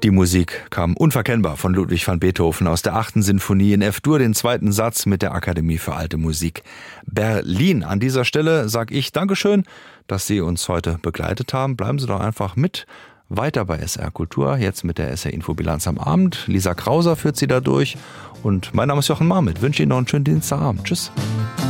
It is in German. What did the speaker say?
Die Musik kam unverkennbar von Ludwig van Beethoven aus der 8. Sinfonie in F-Dur, den 2. Satz mit der Akademie für Alte Musik Berlin. An dieser Stelle sage ich Dankeschön, dass Sie uns heute begleitet haben. Bleiben Sie doch einfach mit weiter bei SR Kultur, jetzt mit der SR Infobilanz am Abend. Lisa Krauser führt Sie da durch und mein Name ist Jochen Marmit. Wünsche Ihnen noch einen schönen Dienstagabend. Tschüss.